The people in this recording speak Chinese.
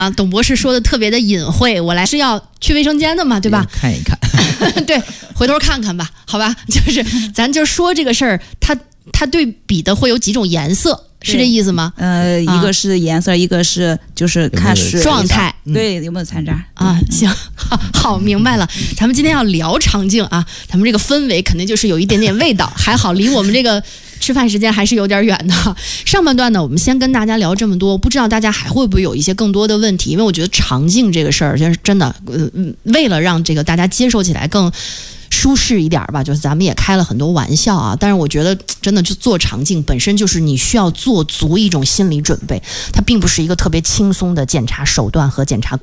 啊，董博士说的特别的隐晦，我来是要去卫生间的嘛，对吧？ 看一看， 对，回头看看吧，好吧，就是咱就说这个事儿，它对比的会有几种颜色，是这意思吗？ 一个是颜色，一个是就是看水状态， 对，有没有残渣啊？行，好，明白了。咱们今天要聊肠镜啊，咱们这个氛围肯定就是有一点点味道，还好离我们这个吃饭时间还是有点远的。上半段呢，我们先跟大家聊这么多，不知道大家还会不会有一些更多的问题？因为我觉得肠镜这个事儿，真的，为了让这个大家接受起来更舒适一点吧，就是咱们也开了很多玩笑啊，但是我觉得真的就做肠镜本身就是你需要做足一种心理准备，它并不是一个特别轻松的检查手段和检查